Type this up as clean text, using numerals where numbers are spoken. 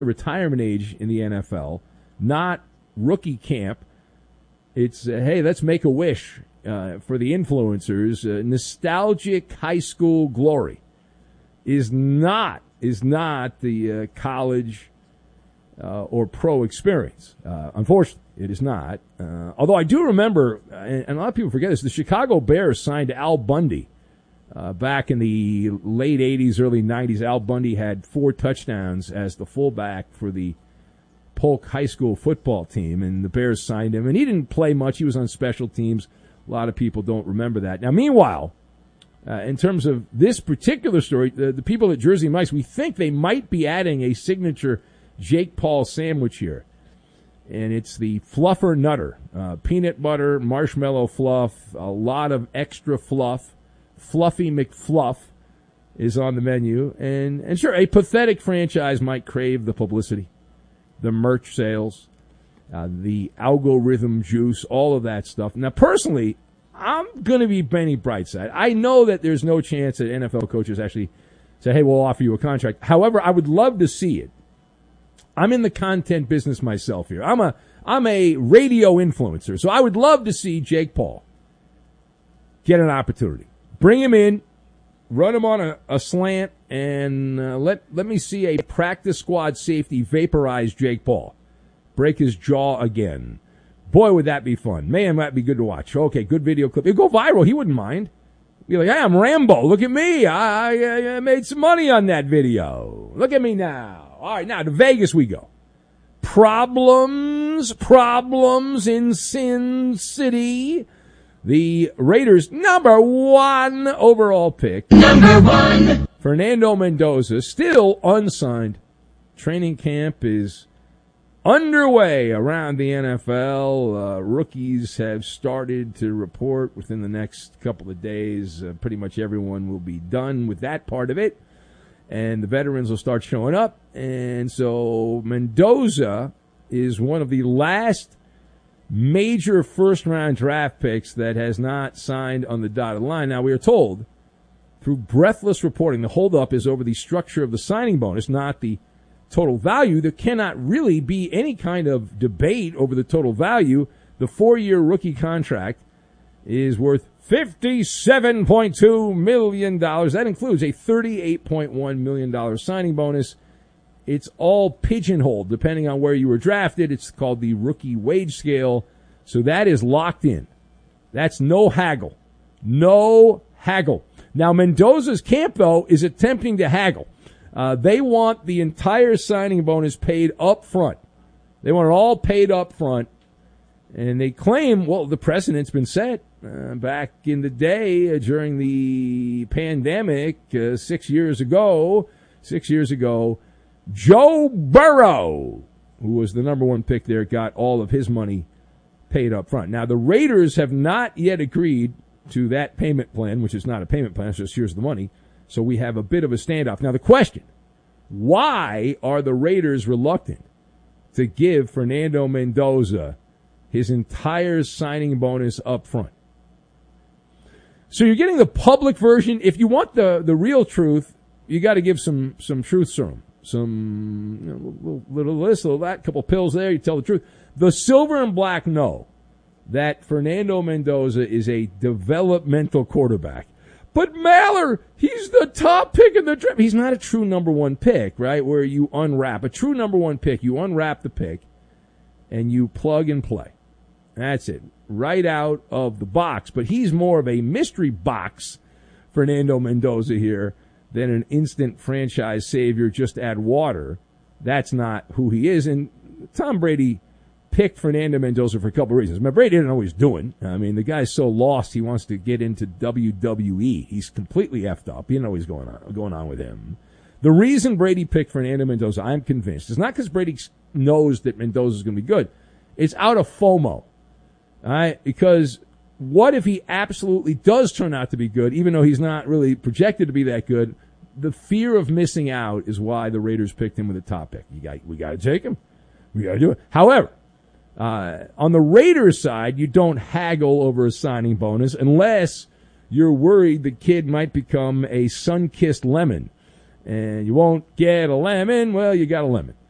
retirement age in the NFL, not rookie camp. It's, hey, let's make a wish for the influencers. Nostalgic high school glory is not the college or pro experience. Unfortunately, it is not. Although I do remember, and a lot of people forget this, the Chicago Bears signed Al Bundy back in the late 80s, early 90s. Al Bundy had 4 touchdowns as the fullback for the Polk High School football team, and the Bears signed him. And he didn't play much. He was on special teams. A lot of people don't remember that. Now, meanwhile, in terms of this particular story, the people at Jersey Mike's, we think they might be adding a signature Jake Paul sandwich here. And it's the Fluffer Nutter. Peanut butter, marshmallow fluff, a lot of extra fluff. Fluffy McFluff is on the menu. And sure, a pathetic franchise might crave the publicity, the merch sales, the algorithm juice, all of that stuff. Now, personally, I'm going to be Benny Brightside. I know that there's no chance that NFL coaches actually say, hey, we'll offer you a contract. However, I would love to see it. I'm in the content business myself here. I'm a radio influencer, so I would love to see Jake Paul get an opportunity. Bring him in, run him on a slant, and let me see a practice squad safety vaporize Jake Paul. Break his jaw again. Boy, would that be fun. Man, that'd be good to watch. Okay, good video clip. It'd go viral. He wouldn't mind. Be like, hey, I'm Rambo. Look at me. I made some money on that video. Look at me now. All right, now to Vegas we go. Problems in Sin City. The Raiders' number 1 overall pick. Number 1. Fernando Mendoza, still unsigned. Training camp is underway around the NFL. Rookies have started to report within the next couple of days. Pretty much everyone will be done with that part of it. And the veterans will start showing up. And so Mendoza is one of the last major first-round draft picks that has not signed on the dotted line. Now, we are told through breathless reporting the holdup is over the structure of the signing bonus, not the total value. There cannot really be any kind of debate over the total value. The 4-year rookie contract is worth $57.2 million. That includes a $38.1 million signing bonus. It's all pigeonholed depending on where you were drafted. It's called the rookie wage scale. So that is locked in. That's no haggle. No haggle. Now, Mendoza's camp, though, is attempting to haggle. They want the entire signing bonus paid up front. They want it all paid up front. And they claim, well, the precedent's been set. Back in the day during the pandemic 6 years ago, Joe Burrow, who was the number 1 pick there, got all of his money paid up front. Now, the Raiders have not yet agreed to that payment plan, which is not a payment plan, it's just here's the money. So we have a bit of a standoff. Now, the question, why are the Raiders reluctant to give Fernando Mendoza his entire signing bonus up front? So you're getting the public version. If you want the real truth, you got to give some truth serum. Some little this, little that, couple pills there, you tell the truth. The silver and black know that Fernando Mendoza is a developmental quarterback. But Maller, he's the top pick in the draft. He's not a true number 1 pick, right, where you unwrap. A true number 1 pick, you unwrap the pick, and you plug and play. That's it. Right out of the box. But he's more of a mystery box, Fernando Mendoza here, than an instant franchise savior, just add water. That's not who he is. And Tom Brady picked Fernando Mendoza for a couple of reasons. Brady didn't know what he was doing. I mean, the guy's so lost, he wants to get into WWE. He's completely effed up. You know what's going on with him. The reason Brady picked Fernando Mendoza, I'm convinced, is not because Brady knows that Mendoza is going to be good. It's out of FOMO. All right? Because what if he absolutely does turn out to be good, even though he's not really projected to be that good? The fear of missing out is why the Raiders picked him with a top pick. We got to take him. We got to do it. However, on the Raiders side, you don't haggle over a signing bonus unless you're worried the kid might become a sun-kissed lemon. And you won't get a lemon, well, you got a lemon.